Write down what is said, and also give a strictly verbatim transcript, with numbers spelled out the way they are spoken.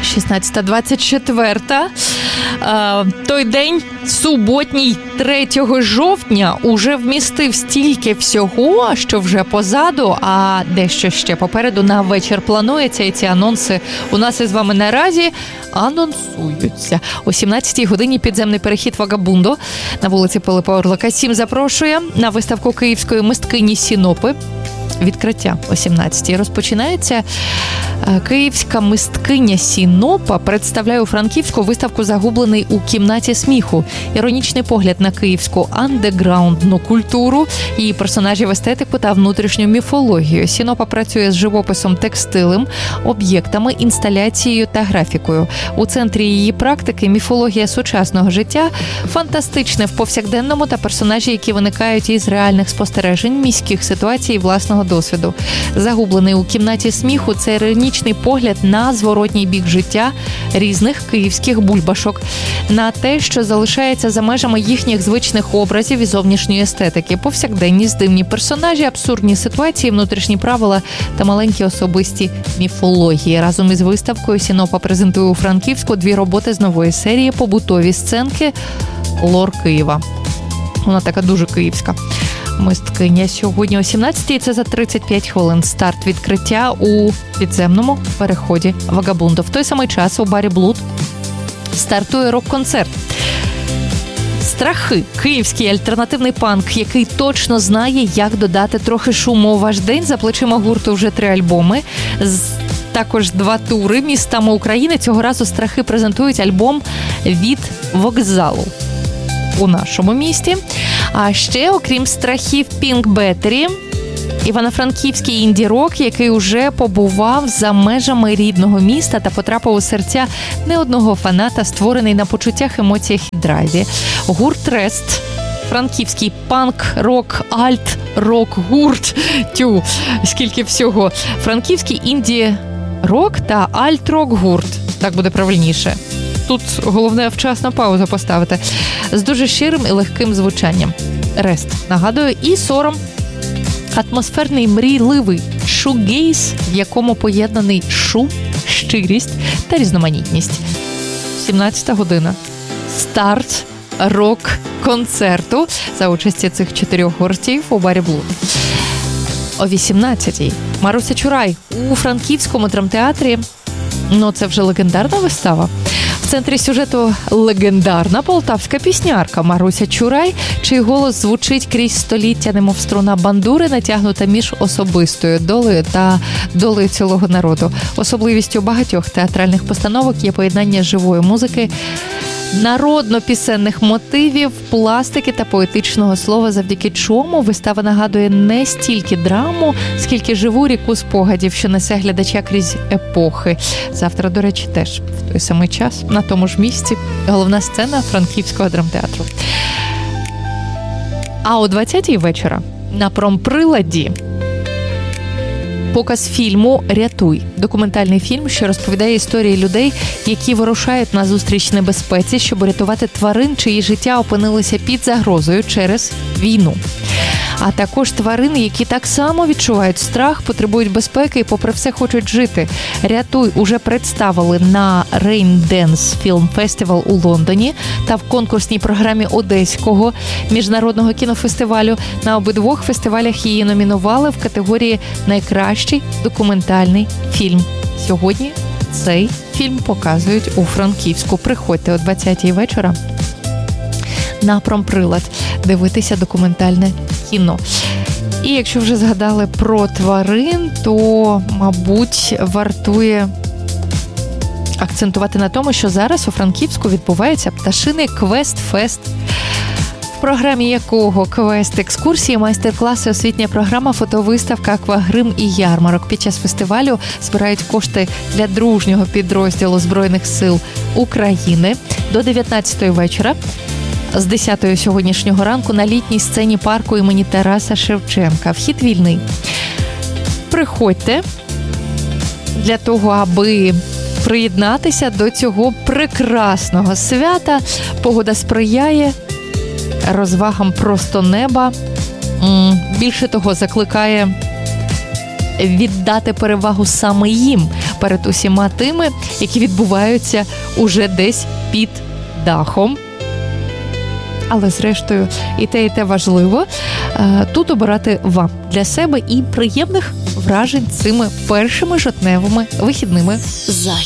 шістнадцята двадцять чотири. Той день, суботній, третього жовтня, уже вмістив стільки всього, що вже позаду, а дещо ще попереду на вечір планується, і ці анонси у нас із вами наразі анонсуються. О сімнадцятій годині підземний перехід Вагабундо на вулиці Пилипа Орлика сім запрошує на виставку київської мисткині Сінопи. Відкриття о сімнадцятій розпочинається. Київська мисткиня Сінопа представляє у Франківську виставку «Загублений у кімнаті сміху». Іронічний погляд на київську андеграундну культуру, її персонажів, естетику та внутрішню міфологію. Сінопа працює з живописом, текстилем, об'єктами, інсталяцією та графікою. У центрі її практики міфологія сучасного життя, фантастичне в повсякденному та персонажі, які виникають із реальних спостережень, міських ситуацій і власного досвіду. «Загублений у кімнаті сміху» – це іронічний погляд на зворотній бік життя різних київських бульбашок, на те, що залишається за межами їхніх звичних образів і зовнішньої естетики, повсякденні здивні персонажі, абсурдні ситуації, внутрішні правила та маленькі особисті міфології. Разом із виставкою Сінопа презентує у Франківську дві роботи з нової серії «Побутові сценки. Лор Києва». Вона така дуже київська мисткиня. Сьогодні о сімнадцятій, це за тридцять п'ять хвилин. Старт відкриття у підземному переході Вагабундо. В той самий час у барі Блуд стартує рок-концерт. «Страхи» – київський альтернативний панк, який точно знає, як додати трохи шуму у ваш день. За плечима гурту вже три альбоми. Також два тури містами України. Цього разу «Страхи» презентують альбом «Від вокзалу» у нашому місті. А ще, окрім «Страхів», Pink Battery, івано-франківський інді-рок, який уже побував за межами рідного міста та потрапив у серця не одного фаната, створений на почуттях, емоціях і драйві. Гурт «Рест», франківський панк-рок, альт-рок-гурт, тю, скільки всього. Франківський інді-рок та альт-рок-гурт, так буде правильніше. Тут головне вчасно паузу поставити. З дуже щирим і легким звучанням. «Рест», нагадую, і «Сором». Атмосферний, мрійливий шугейз, в якому поєднаний шум, щирість та різноманітність. сімнадцята година. Старт рок-концерту за участі цих чотирьох гуртів у барі Блуд. О вісімнадцятій Маруся Чурай у Франківському драмтеатрі. Ну, це вже легендарна вистава. В центрі сюжету легендарна полтавська піснярка Маруся Чурай, чий голос звучить крізь століття, немов струна бандури, натягнута між особистою долею та долею цілого народу. Особливістю багатьох театральних постановок є поєднання живої музики, народно-пісенних мотивів, пластики та поетичного слова, завдяки чому вистава нагадує не стільки драму, скільки живу ріку спогадів, що несе глядача крізь епохи. Завтра, до речі, теж в той самий час, на тому ж місці, головна сцена Франківського драмтеатру. А о двадцятій вечора на промприладі показ фільму «Рятуй». Документальний фільм, що розповідає історії людей, які вирушають на зустріч небезпеці, щоб рятувати тварин, чиї життя опинилися під загрозою через війну. А також тварин, які так само відчувають страх, потребують безпеки і попри все хочуть жити. «Рятуй» уже представили на Rain Dance Film Festival у Лондоні та в конкурсній програмі Одеського міжнародного кінофестивалю. На обидвох фестивалях її номінували в категорії «Найкращий документальний фільм». Сьогодні цей фільм показують у Франківську. Приходьте о двадцятій вечора на промприлад дивитися документальне кіно. І якщо вже згадали про тварин, то, мабуть, вартує акцентувати на тому, що зараз у Франківську відбувається пташиний квест-фест, в програмі якого квест, екскурсії, майстер-класи, освітня програма, фотовиставка, аквагрим і ярмарок. Під час фестивалю збирають кошти для дружнього підрозділу Збройних сил України до дев'ятнадцятої вечора. З десятої сьогоднішнього ранку на літній сцені парку імені Тараса Шевченка. Вхід вільний. Приходьте для того, аби приєднатися до цього прекрасного свята. Погода сприяє, розвагам просто неба. Більше того, закликає віддати перевагу саме їм, перед усіма тими, які відбуваються уже десь під дахом. Але, зрештою, і те, і те важливо. Тут обирати вам для себе і приємних вражень цими першими жовтневими вихідними. Захід.